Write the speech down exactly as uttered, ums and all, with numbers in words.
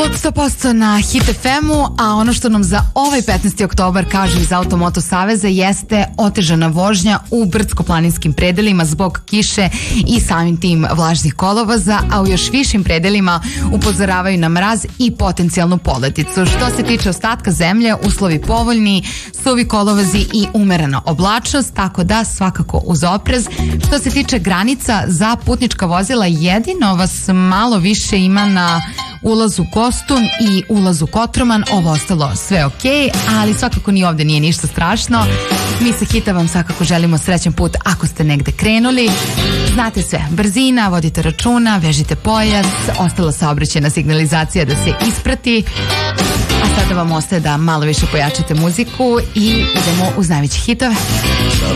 Kult sto posto na Hit F M-u, a ono što nam za ovaj petnaesti oktobar kažu iz Automoto Saveza jeste otežana vožnja u brdsko-planinskim predelima zbog kiše i samim tim vlažnih kolovoza, a u još višim predelima upozoravaju na mraz i potencijalnu poledicu. Što se tiče ostatka zemlje, uslovi povoljni, suvi kolovozi i umerena oblačnost, tako da svakako uz oprez. Što se tiče granica za putnička vozila, jedino vas malo više ima na ulazu Kostum i ulazu Kotroman, ovo ostalo sve ok, ali svakako ni ovde nije ništa strašno. Mi sa Hita vam svakako želimo srećan put ako ste negde krenuli. Znate sve, brzina, vodite računa, vežite pojas, ostala saobraćajna signalizacija da se isprati. A sada vam ostaje da malo više pojačate muziku i idemo uz najveće hitove.